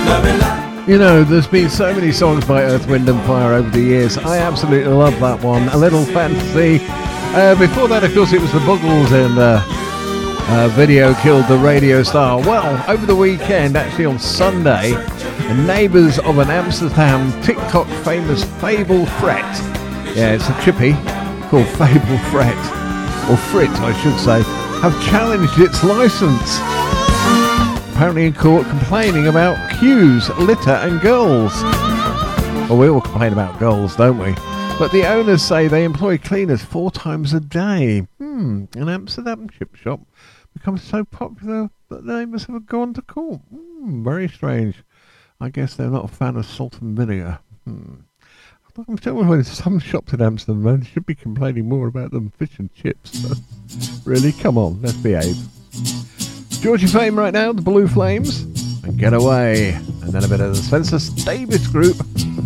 You know, there's been so many songs by Earth, Wind and Fire over the years. I absolutely love that one. A Little Fantasy. Before that, of course, it was the Buggles and Video Killed the Radio Star. Well, over the weekend, actually on Sunday, neighbours of an Amsterdam TikTok famous Fable Fret. Yeah, it's a chippy called Fable Fret, or Frit, I should say, have challenged its licence. Apparently in court complaining about queues, litter and girls. Well, we all complain about girls, don't we? But the owners say they employ cleaners 4 times a day. An Amsterdam chip shop becomes so popular that they must have gone to court. Very strange. I guess they're not a fan of salt and vinegar. I'm telling you, some shops in Amsterdam should be complaining more about them fish and chips. Really? Come on, let's behave. Georgie Fame right now, the Blue Flames, and Get Away, and then a bit of the Spencer Davis Group.